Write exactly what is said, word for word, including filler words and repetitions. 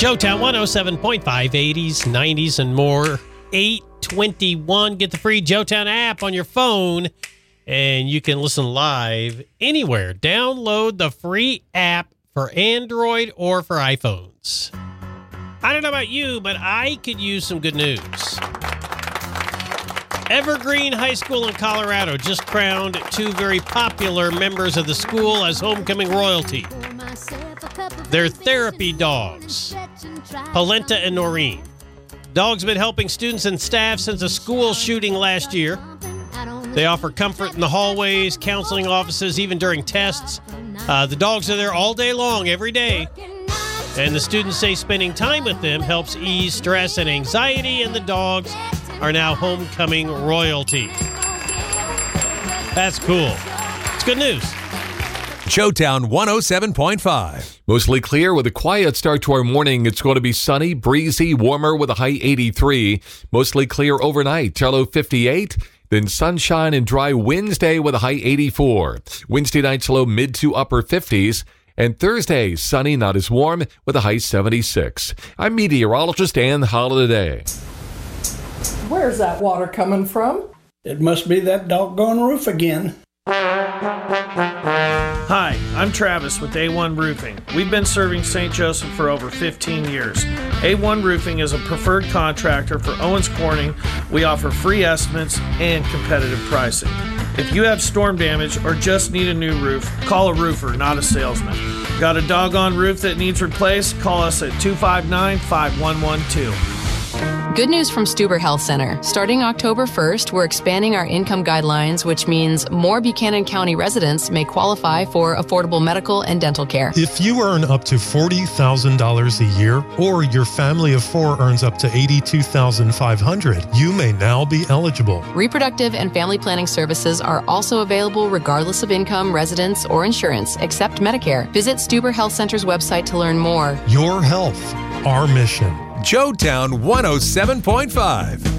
Joetown one oh seven point five, eighties, nineties, and more. eight twenty-one. Get the free Joetown app on your phone, and you can listen live anywhere. Download the free app for Android or for iPhones. I don't know about you, but I could use some good news. Evergreen High School in Colorado just crowned two very popular members of the school as homecoming royalty. They're therapy dogs, Polenta and Noreen. Dogs have been helping students and staff since a school shooting last year. They offer comfort in the hallways, counseling offices, even during tests. Uh, the dogs are there all day long, every day. And the students say spending time with them helps ease stress and anxiety, and the dogs are now homecoming royalty. That's cool. It's good news. Joetown one oh seven point five. Mostly clear with a quiet start to our morning. It's going to be sunny, breezy, warmer with a high eighty-three. Mostly clear overnight, low fifty-eight. Then sunshine and dry Wednesday with a high eighty-four. Wednesday night's low mid to upper fifties. And Thursday, sunny, not as warm with a high seventy-six. I'm meteorologist Ann Holiday. Where's that water coming from? It must be that doggone roof again. Hi, I'm Travis with A one Roofing. We've been serving Saint Joseph for over fifteen years. A one Roofing is a preferred contractor for Owens Corning. We offer free estimates and competitive pricing. If you have storm damage or just need a new roof, call a roofer, not a salesman. Got a doggone roof that needs replaced? Call us at two five nine, five one one two. Good news from Stuber Health Center. Starting October first, we're expanding our income guidelines, which means more Buchanan County residents may qualify for affordable medical and dental care. If you earn up to forty thousand dollars a year, or your family of four earns up to eighty-two thousand five hundred dollars, you may now be eligible. Reproductive and family planning services are also available regardless of income, residence, or insurance, except Medicare. Visit Stuber Health Center's website to learn more. Your health, our mission. Joetown one oh seven point five.